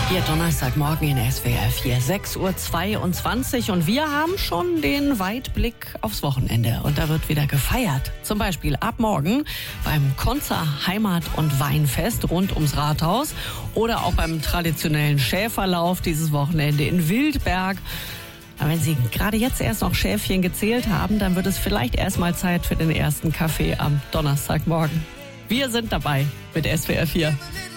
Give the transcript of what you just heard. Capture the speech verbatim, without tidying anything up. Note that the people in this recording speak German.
Hier Donnerstagmorgen in S W R vier, sechs Uhr zweiundzwanzig und wir haben schon den Weitblick aufs Wochenende und da wird wieder gefeiert. Zum Beispiel ab morgen beim Konzer Heimat- und Weinfest rund ums Rathaus oder auch beim traditionellen Schäferlauf dieses Wochenende in Wildberg. Aber wenn Sie gerade jetzt erst noch Schäfchen gezählt haben, dann wird es vielleicht erstmal Zeit für den ersten Kaffee am Donnerstagmorgen. Wir sind dabei mit S W R vier.